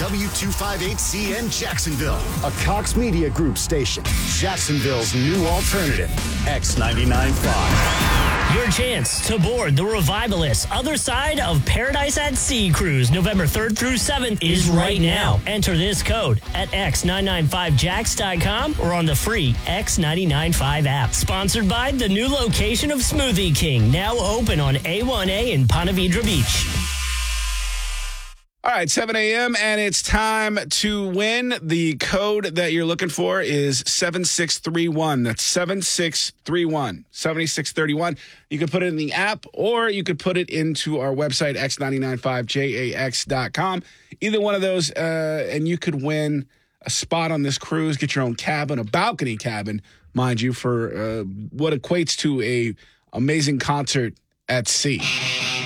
W258CN Jacksonville, a Cox Media Group station. Jacksonville's new alternative, X99.5. Your chance to board the Revivalist Other Side of Paradise at Sea cruise November 3rd through 7th is right now. Enter this code at x995jax.com or on the free X995 app. Sponsored by the new location of Smoothie King, now open on A1A in Ponte Vedra Beach. All right, 7 a.m., and it's time to win. The code that you're looking for is 7631. That's 7631, 7631. You can put it in the app, or you could put it into our website, x995jax.com. Either one of those, and you could win a spot on this cruise, get your own cabin, a balcony cabin, mind you, for what equates to a amazing concert at sea.